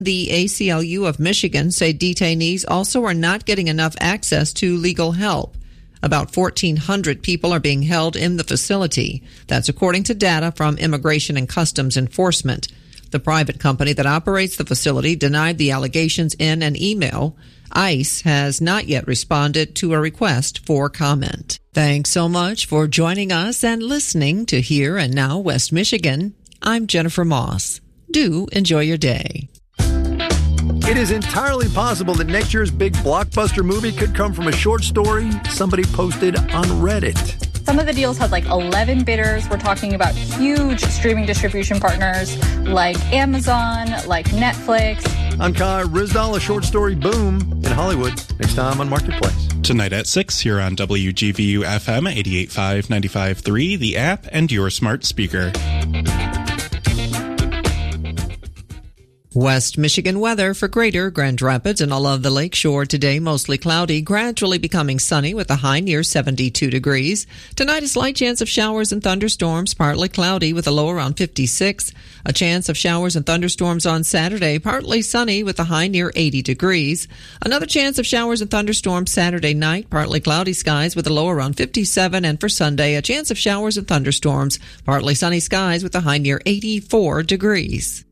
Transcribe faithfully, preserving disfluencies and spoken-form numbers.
The A C L U of Michigan say detainees also are not getting enough access to legal help. About fourteen hundred people are being held in the facility. That's according to data from Immigration and Customs Enforcement. The private company that operates the facility denied the allegations in an email. ICE has not yet responded to a request for comment. Thanks so much for joining us and listening to Here and Now West Michigan. I'm Jennifer Moss. Do enjoy your day. It is entirely possible that next year's big blockbuster movie could come from a short story somebody posted on Reddit. Some of the deals had like eleven bidders. We're talking about huge streaming distribution partners like Amazon, like Netflix. I'm Kai Rizdal, a short story boom in Hollywood. Next time on Marketplace. Tonight at six here on W G V U F M eighty-eight point five, ninety-five point three, the app, and your smart speaker. West Michigan weather for Greater Grand Rapids and all of the lakeshore today, mostly cloudy, gradually becoming sunny with a high near seventy-two degrees. Tonight, a slight chance of showers and thunderstorms, partly cloudy with a low around fifty-six. A chance of showers and thunderstorms on Saturday, partly sunny with a high near eighty degrees. Another chance of showers and thunderstorms Saturday night, partly cloudy skies with a low around fifty-seven. And for Sunday, a chance of showers and thunderstorms, partly sunny skies with a high near eighty-four degrees.